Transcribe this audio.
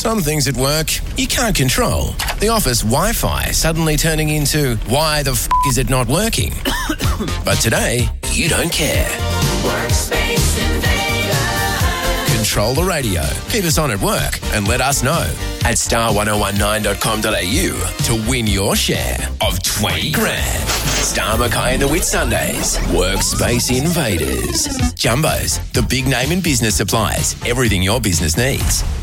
Some things at work you can't control. The office Wi-Fi suddenly turning into why the is it not working? But today, you don't care. Workspace Invader. Control the radio. Keep us on at work and let us know at star1019.com.au to win your share of 20 grand. Star Mackay and the Whitsundays. Workspace Invaders. Jumbo's, the big name in business supplies. Everything your business needs.